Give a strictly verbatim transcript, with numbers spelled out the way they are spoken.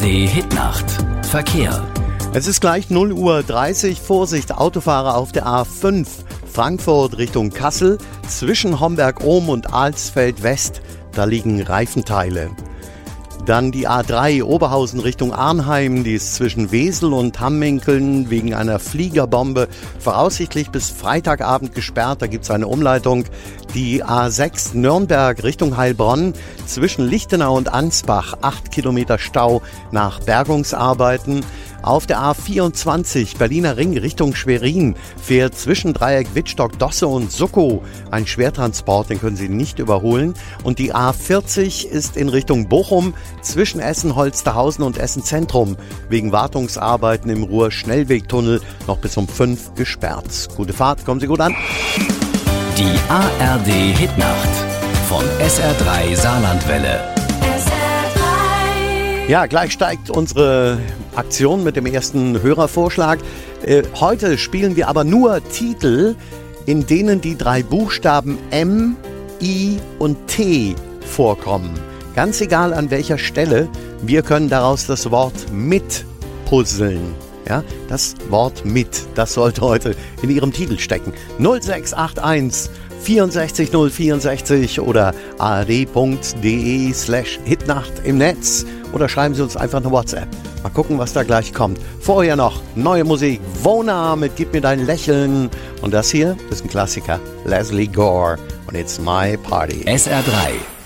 D Hitnacht. Verkehr. Es ist gleich null Uhr dreißig. Vorsicht, Autofahrer auf der A fünf. Frankfurt Richtung Kassel. Zwischen Homberg-Ohm und Alsfeld-West. Da liegen Reifenteile. Dann die A drei Oberhausen Richtung Arnheim, die ist zwischen Wesel und Hamminkeln wegen einer Fliegerbombe voraussichtlich bis Freitagabend gesperrt, da gibt es eine Umleitung. Die A sechs Nürnberg Richtung Heilbronn, zwischen Lichtenau und Ansbach, acht Kilometer Stau nach Bergungsarbeiten. Auf der A vierundzwanzig Berliner Ring Richtung Schwerin fährt zwischen Dreieck Wittstock, Dosse und Suckow ein Schwertransport, den können Sie nicht überholen. Und die A vierzig ist in Richtung Bochum zwischen Essen-Holsterhausen und Essen-Zentrum wegen Wartungsarbeiten im Ruhr-Schnellwegtunnel noch bis um fünf gesperrt. Gute Fahrt, kommen Sie gut an. Die A R D Hitnacht von S R drei Saarlandwelle. Ja, gleich steigt unsere Aktion mit dem ersten Hörervorschlag. Äh, heute spielen wir aber nur Titel, in denen die drei Buchstaben M, I und T vorkommen. Ganz egal an welcher Stelle, wir können daraus das Wort mit puzzeln. Ja, das Wort mit, das sollte heute in Ihrem Titel stecken. null sechs acht eins vierundsechzig null vierundsechzig oder ard.de slash Hitnacht im Netz oder schreiben Sie uns einfach eine WhatsApp. Mal gucken, was da gleich kommt. Vorher noch neue Musik. Wona mit Gib mir dein Lächeln. Und das hier ist ein Klassiker. Leslie Gore und It's My Party. S R drei